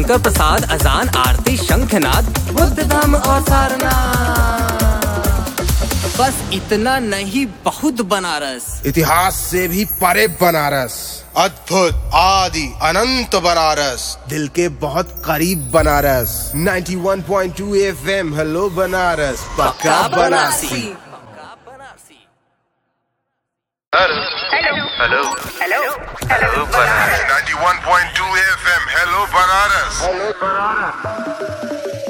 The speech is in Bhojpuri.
शंकर प्रसाद, अजान, आरती, शंखनाद, बुद्ध धाम और सारनाथ। बस इतना नहीं, बहुत बनारस। इतिहास से भी परे बनारस, अद्भुत, आदि, अनंत बनारस, दिल के बहुत करीब बनारस। 91.2 FM, हेलो बनारस, पक्का Banarasi. Hello hello hello hello Banaras. 91.2 FM, hello Banaras.